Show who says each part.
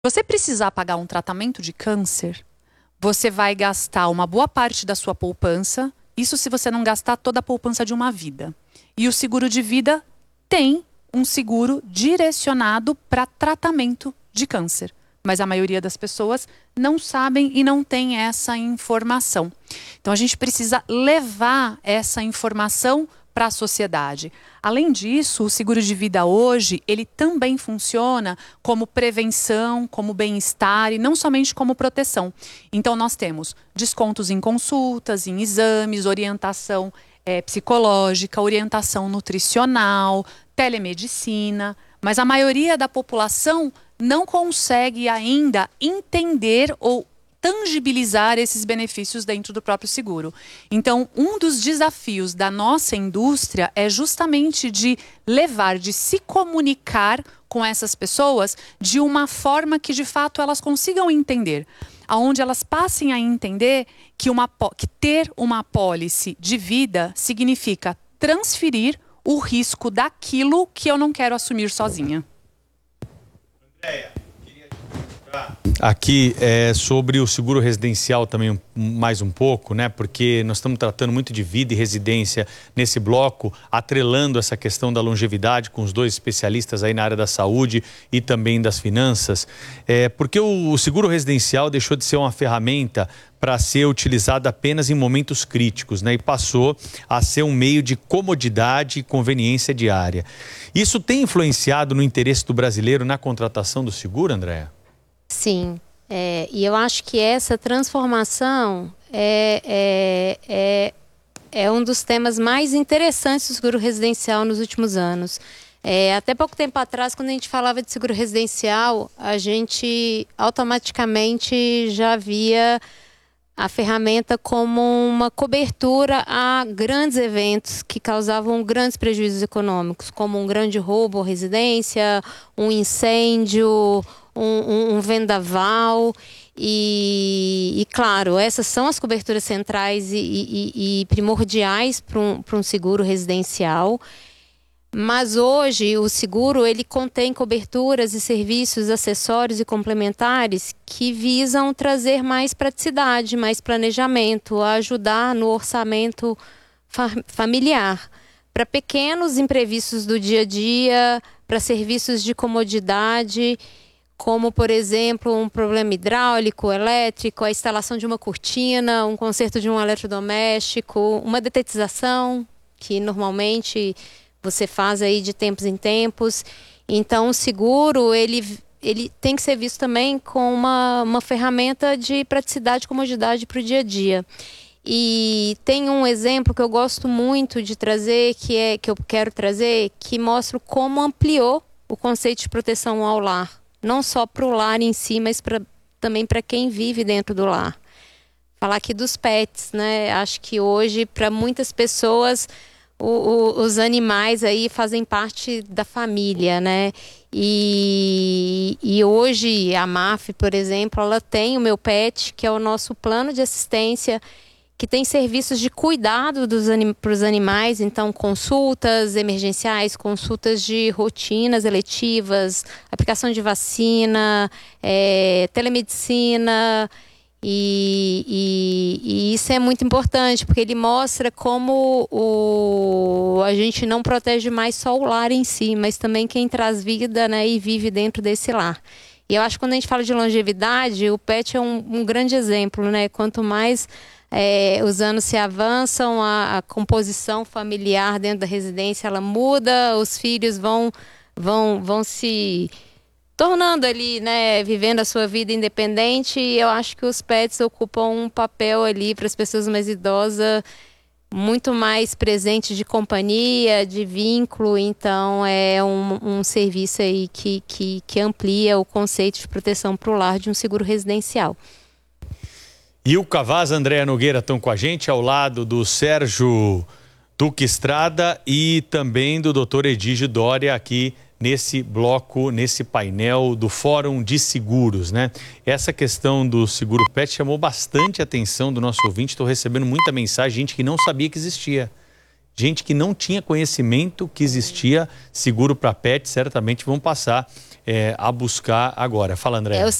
Speaker 1: Você precisar pagar um tratamento de câncer, você vai gastar uma boa parte da sua poupança, isso se você não gastar toda a poupança de uma vida. E o seguro de vida tem um seguro direcionado para tratamento de câncer. Mas a maioria das pessoas não sabem e não tem essa informação. Então a gente precisa levar essa informação para a sociedade. Além disso, o seguro de vida hoje, ele também funciona como prevenção, como bem-estar e não somente como proteção. Então nós temos descontos em consultas, em exames, orientação psicológica, orientação nutricional, telemedicina, mas a maioria da população não consegue ainda entender ou tangibilizar esses benefícios dentro do próprio seguro. Então, um dos desafios da nossa indústria é justamente de levar, de se comunicar com essas pessoas de uma forma que, de fato, elas consigam entender. Onde elas passem a entender que ter uma apólice de vida significa transferir o risco daquilo que eu não quero assumir sozinha.
Speaker 2: Andréia, queria te perguntar aqui sobre o seguro residencial também mais um pouco, né? Porque nós estamos tratando muito de vida e residência nesse bloco, atrelando essa questão da longevidade com os dois especialistas aí na área da saúde e também das finanças. Porque o seguro residencial deixou de ser uma ferramenta para ser utilizada apenas em momentos críticos, né? E passou a ser um meio de comodidade e conveniência diária. Isso tem influenciado no interesse do brasileiro na contratação do seguro, Andréia?
Speaker 3: Sim, e eu acho que essa transformação é um dos temas mais interessantes do seguro residencial nos últimos anos. Até pouco tempo atrás, quando a gente falava de seguro residencial, a gente automaticamente já via a ferramenta como uma cobertura a grandes eventos que causavam grandes prejuízos econômicos, como um grande roubo à residência, um incêndio, um vendaval. E claro, essas são as coberturas centrais e primordiais para um seguro residencial. Mas hoje o seguro ele contém coberturas e serviços acessórios e complementares que visam trazer mais praticidade, mais planejamento, ajudar no orçamento familiar, para pequenos imprevistos do dia a dia, para serviços de comodidade, como por exemplo um problema hidráulico, elétrico, a instalação de uma cortina, um conserto de um eletrodoméstico, uma detetização que normalmente você faz aí de tempos em tempos. Então o seguro ele tem que ser visto também como uma ferramenta de praticidade e comodidade para o dia a dia. E tem um exemplo que eu gosto muito de trazer, que eu quero trazer, que mostra como ampliou o conceito de proteção ao lar. Não só para o lar em si, mas também para quem vive dentro do lar. Falar aqui dos pets, né? Acho que hoje, para muitas pessoas, os animais aí fazem parte da família, né? E hoje a MAF, por exemplo, ela tem o Meu Pet, que é o nosso plano de assistência, que tem serviços de cuidado para os animais, então consultas emergenciais, consultas de rotinas eletivas, aplicação de vacina, telemedicina, e isso é muito importante, porque ele mostra como a gente não protege mais só o lar em si, mas também quem traz vida, né, e vive dentro desse lar. E eu acho que quando a gente fala de longevidade, o pet é um grande exemplo, né? Quanto mais os anos se avançam, a composição familiar dentro da residência ela muda, os filhos vão se tornando ali, né, vivendo a sua vida independente, e eu acho que os pets ocupam um papel ali para as pessoas mais idosas muito mais presente de companhia, de vínculo. Então é um serviço aí que amplia o conceito de proteção para o lar de um seguro residencial.
Speaker 2: E o Cavaz, Andréia Nogueira estão com a gente ao lado do Sérgio Duque Estrada e também do Dr. Edígio Doria aqui nesse bloco, nesse painel do Fórum de Seguros, né? Essa questão do seguro pet chamou bastante a atenção do nosso ouvinte. Estou recebendo muita mensagem, gente que não sabia que existia. gente que não tinha conhecimento que existia seguro para pet, certamente vão passar a buscar agora. Fala, André.